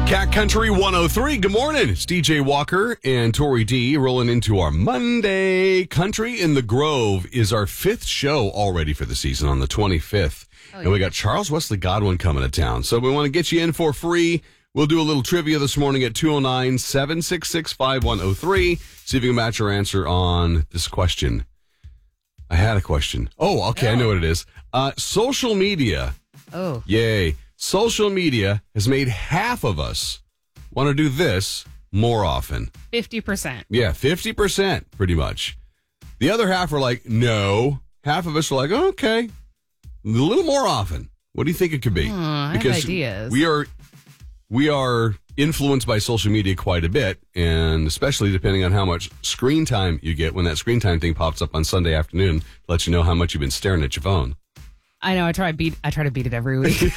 Cat Country 103. Good morning. It's DJ Walker and Tori D rolling into our Monday. Country in the Grove is our fifth show already for the season on the 25th. Oh, yeah. And we got Charles Wesley Godwin coming to town. So we want to get you in for free. We'll do a little trivia this morning at 209-766-5103. See if you can match your answer on this question. I had a question. Oh, okay. I know what it is. Social media. Oh. Yay. Social media has made half of us want to do this more often. 50%. Yeah, 50%, pretty much. The other half are like, no. Half of us are like, okay, a little more often. What do you think it could be? I have ideas. We are influenced by social media quite a bit, and especially depending on how much screen time you get when that screen time thing pops up on Sunday afternoon to let you know how much you've been staring at your phone. I know. I try to beat it every week. Get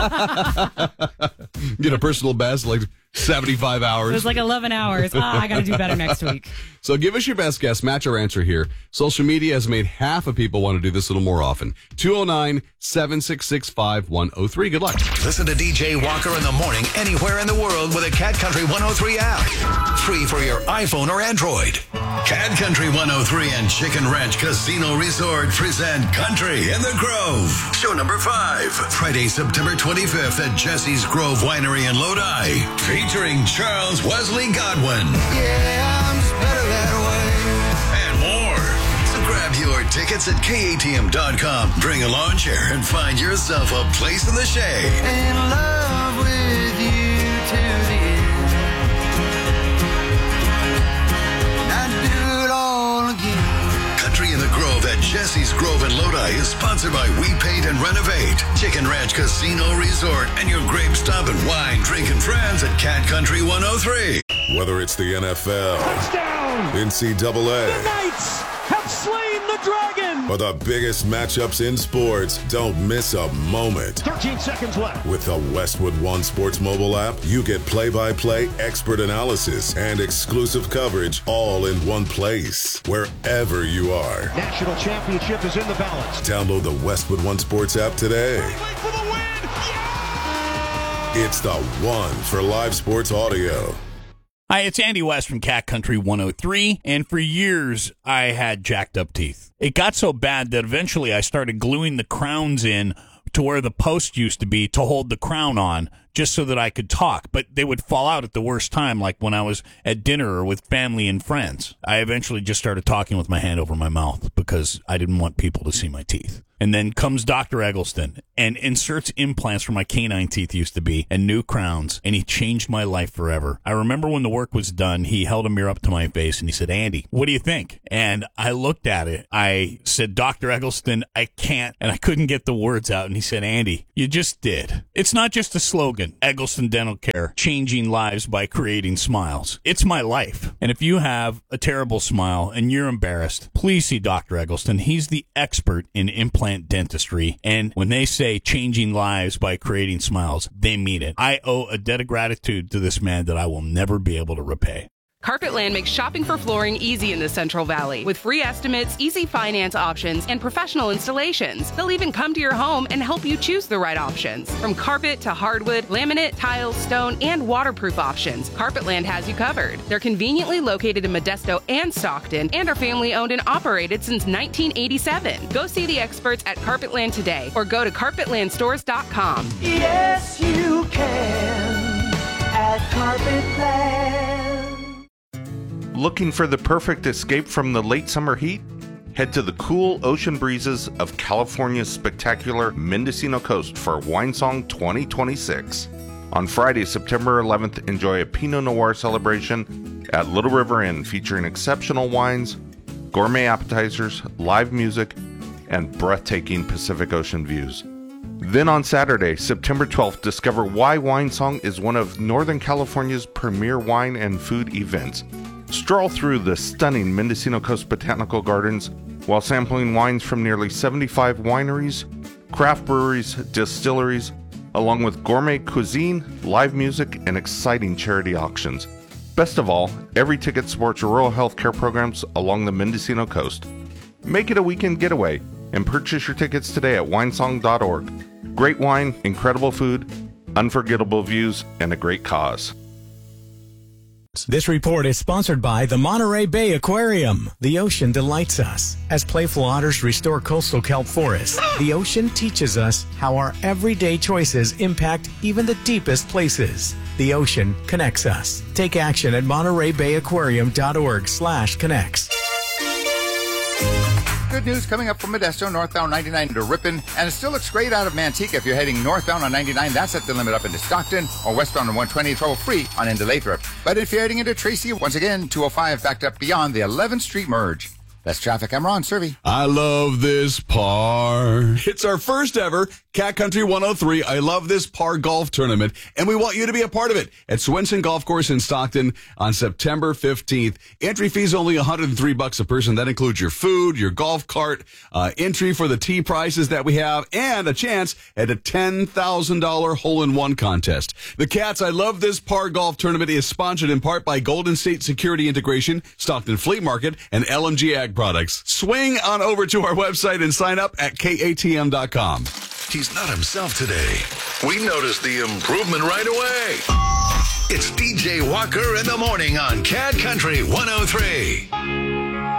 a personal best, like 75 hours. It was like 11 hours. I got to do better next week. So give us your best guess. Match our answer here. Social media has made half of people want to do this a little more often. 209-766-5103. Good luck. Listen to DJ Walker in the morning anywhere in the world with a Cat Country 103 app. Free for your iPhone or Android. Cat Country 103 and Chicken Ranch Casino Resort present Country in the Grove. Show number 5. Friday, September 25th at Jesse's Grove Winery in Lodi. Featuring Charles Wesley Godwin. Yeah, I'm just better that way. And more. So grab your tickets at KATM.com. Bring a lawn chair and find yourself a place in the shade. In love with you to the end. I'd do it all again. Country in the Grove at Jesse's Grove in Lodi is sponsored by We Paint and Renovate, Chicken Ranch Casino Resort, and your grape stomping, wine drinking friends at Cat Country 103. Whether it's the NFL, touchdown, NCAA, the Knights have slain the dragon, or the biggest matchups in sports, don't miss a moment. 13 seconds left. With the Westwood One Sports mobile app, you get play-by-play expert analysis and exclusive coverage all in one place, wherever you are. National championship is in the balance. Download the Westwood One Sports app today. Wait for the win! Yeah! It's the one for live sports audio. Hi, it's Andy West from Cat Country 103, and for years I had jacked up teeth. It got so bad that eventually I started gluing the crowns in to where the post used to be to hold the crown on, just so that I could talk, but they would fall out at the worst time, like when I was at dinner or with family and friends. I eventually just started talking with my hand over my mouth because I didn't want people to see my teeth. And then comes Dr. Eggleston and inserts implants where my canine teeth used to be and new crowns, and he changed my life forever. I remember when the work was done, he held a mirror up to my face and he said, "Andy, what do you think?" And I looked at it. I said, "Dr. Eggleston, I can't," and I couldn't get the words out. And he said, "Andy, you just did. It's not just a slogan. Eggleston Dental Care, changing lives by creating smiles. It's my life. And if you have a terrible smile and you're embarrassed, please see Dr. Eggleston. He's the expert in implant dentistry. And when they say changing lives by creating smiles, they mean it. I owe a debt of gratitude to this man that I will never be able to repay. Carpetland makes shopping for flooring easy in the Central Valley with free estimates, easy finance options, and professional installations. They'll even come to your home and help you choose the right options. From carpet to hardwood, laminate, tile, stone, and waterproof options, Carpetland has you covered. They're conveniently located in Modesto and Stockton and are family owned and operated since 1987. Go see the experts at Carpetland today or go to carpetlandstores.com. Yes, you can at Carpetland. Looking for the perfect escape from the late summer heat? Head to the cool ocean breezes of California's spectacular Mendocino coast for Winesong 2026. On Friday, September 11th, enjoy a Pinot Noir celebration at Little River Inn featuring exceptional wines, gourmet appetizers, live music, and breathtaking Pacific Ocean views. Then on Saturday, September 12th, discover why Winesong is one of Northern California's premier wine and food events. Stroll through the stunning Mendocino Coast Botanical Gardens while sampling wines from nearly 75 wineries, craft breweries, distilleries, along with gourmet cuisine, live music, and exciting charity auctions. Best of all, every ticket supports rural health care programs along the Mendocino Coast. Make it a weekend getaway and purchase your tickets today at winesong.org. Great wine, incredible food, unforgettable views, and a great cause. This report is sponsored by the Monterey Bay Aquarium. The ocean delights us. As playful otters restore coastal kelp forests, the ocean teaches us how our everyday choices impact even the deepest places. The ocean connects us. Take action at MontereyBayAquarium.org/connects. Good news coming up from Modesto, northbound 99 to Ripon, and it still looks great out of Manteca. If you're heading northbound on 99, that's at the limit up into Stockton, or westbound on 120, trouble-free on into Lathrop. But if you're heading into Tracy, once again, 205 backed up beyond the 11th Street merge. That's traffic. I'm Ron Servey. I love this par. It's our first ever Cat Country 103 I Love This Par golf tournament, and we want you to be a part of it at Swenson Golf Course in Stockton on September 15th. Entry fees only $103 a person. That includes your food, your golf cart, entry for the tee prizes that we have, and a chance at a $10,000 hole-in-one contest. The Cats I Love This Par golf tournament is sponsored in part by Golden State Security Integration, Stockton Flea Market, and LMG Ag Products. Swing on over to our website and sign up at KATM.com. He's not himself today. We noticed the improvement right away. It's DJ Walker in the morning on Cat Country 103.